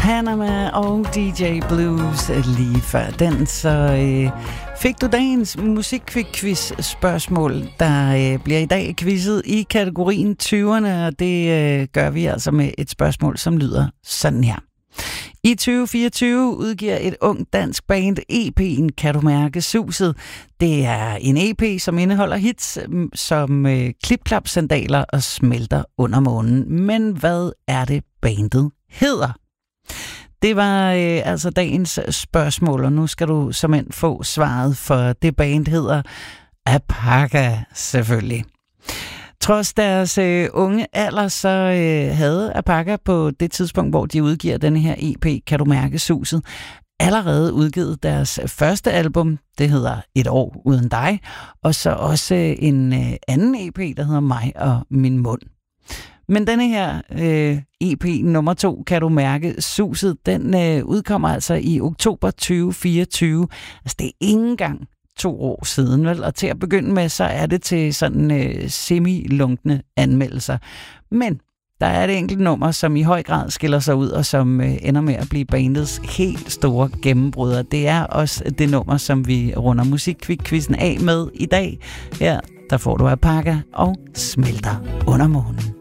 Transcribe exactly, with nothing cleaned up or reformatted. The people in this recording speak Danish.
Panama og D J Blues lige før den, så øh, fik du dagens musikquiz spørgsmål, der øh, bliver i dag quizzet i kategorien tyverne, og det øh, gør vi altså med et spørgsmål, som lyder sådan her. I tyve fireogtyve udgiver et ung dansk band E P'en Kan du mærke suset. Det er en E P, som indeholder hits som øh, klipklap-sandaler og smelter under månen. Men hvad er det bandet hedder? Det var øh, altså dagens spørgsmål, og nu skal du simpelthen få svaret, for det band hedder Apaka selvfølgelig. Trods deres øh, unge alder, så øh, havde Apaka på det tidspunkt, hvor de udgiver denne her E P, Kan du mærke suset, allerede udgivet deres første album, det hedder Et år uden dig, og så også øh, en øh, anden E P, der hedder Mig og min mund. Men denne her øh, E P nummer to, Kan du mærke suset, den øh, udkommer altså i oktober tyve fireogtyve. Altså det er ikke engang to år siden, vel? Og til at begynde med, så er det til sådan øh, semi-lunkne anmeldelser. Men der er et enkelt nummer, som i høj grad skiller sig ud, og som øh, ender med at blive bandets helt store gennembrud. Det er også det nummer, som vi runder musikquizzen af med i dag. Her, der får du Apaka og Smelter under månen.